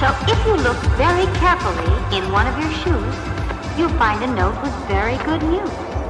So if you look very carefully in one of your shoes, you'll find a note with very good news.